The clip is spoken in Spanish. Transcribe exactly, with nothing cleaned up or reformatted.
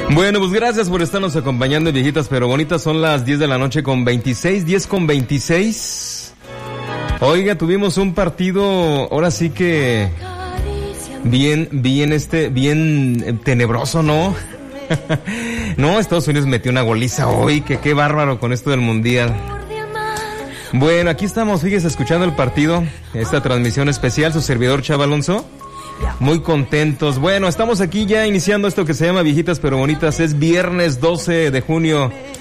Bueno, pues gracias por estarnos acompañando, viejitas pero bonitas. Son las diez de la noche con veintiséis, diez con veintiséis. Oiga, tuvimos un partido, ahora sí que bien, bien este, bien tenebroso, ¿no? No, Estados Unidos metió una goliza hoy, que qué bárbaro con esto del mundial. Bueno, aquí estamos, fíjese, escuchando el partido, esta transmisión especial, su servidor Chava Alonso. Muy contentos. Bueno, estamos aquí ya iniciando esto que se llama Viejitas pero Bonitas. Es viernes doce de junio